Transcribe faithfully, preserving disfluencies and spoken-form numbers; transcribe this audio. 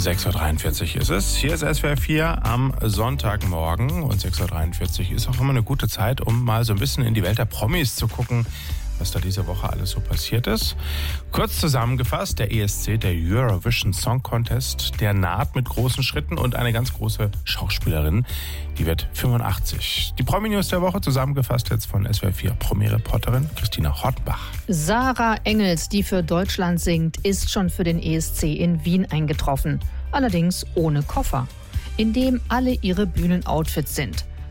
sechs Uhr dreiundvierzig ist es. Hier ist S W R vier am Sonntagmorgen und sechs Uhr dreiundvierzig ist auch immer eine gute Zeit, um mal so ein bisschen in die Welt der Promis zu gucken, was da diese Woche alles so passiert ist. Kurz zusammengefasst, der E S C, der Eurovision Song Contest, der naht mit großen Schritten und eine ganz große Schauspielerin, die wird fünfundachtzig. Die Promi-News der Woche zusammengefasst jetzt von S W R vier Promi-Reporterin Christina Hornbach. Sarah Engels, die für Deutschland singt, ist schon für den E S C in Wien eingetroffen. Allerdings ohne Koffer, in dem alle ihre Bühnenoutfits sind.